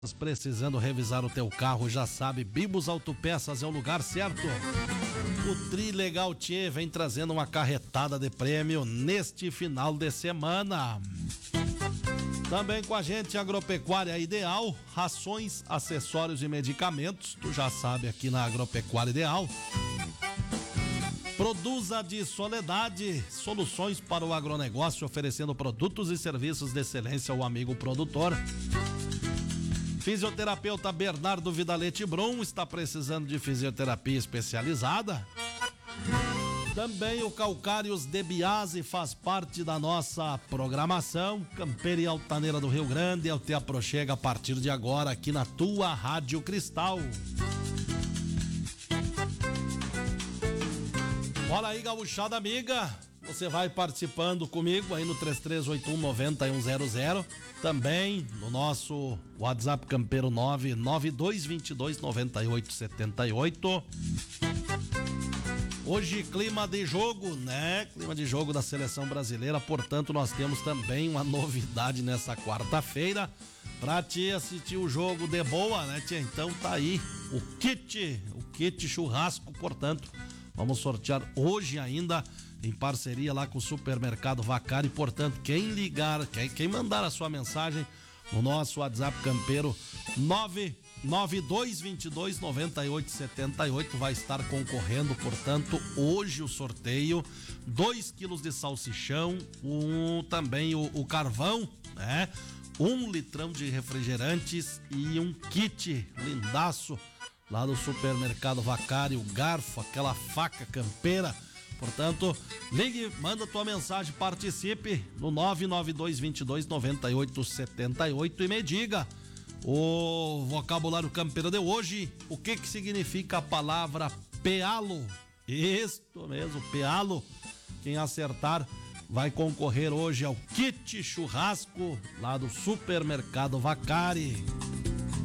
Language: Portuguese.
Precisando revisar o teu carro, já sabe, Bibos Autopeças é o lugar certo. O Trilegal Tchê vem trazendo uma carretada de prêmio neste final de semana. Também com a gente, Agropecuária Ideal, rações, acessórios e medicamentos, tu já sabe, aqui na Agropecuária Ideal. Produza de Soledade, soluções para o agronegócio, oferecendo produtos e serviços de excelência ao amigo produtor. Fisioterapeuta Bernardo Vidalete Brum está precisando de fisioterapia especializada. Também o Calcários de Biase faz parte da nossa programação. Campeira e Altaneira do Rio Grande, eu te aproxego a partir de agora aqui na tua Rádio Cristal. Olha aí, gauchada amiga, você vai participando comigo aí no 3381-9100. Também no nosso WhatsApp campeiro 992229878. Hoje clima de jogo, né? Clima de jogo da seleção brasileira, portanto nós temos também uma novidade nessa quarta-feira pra te assistir o jogo de boa, né, tia? Então tá aí o kit churrasco, portanto, vamos sortear hoje ainda em parceria lá com o Supermercado Vacari. Portanto, quem ligar, quem mandar a sua mensagem no nosso WhatsApp campeiro 992229878 vai estar concorrendo, portanto, hoje o sorteio, 2 quilos de salsichão, também o carvão, né? 1 litrão de refrigerantes e um kit lindaço lá do Supermercado Vacari, o garfo, aquela faca campeira. Portanto, ligue, manda tua mensagem, participe no 992229878 e me diga o vocabulário campeiro de hoje, o que significa a palavra pealo. Isto mesmo, pealo. Quem acertar vai concorrer hoje ao kit churrasco lá do Supermercado Vacari.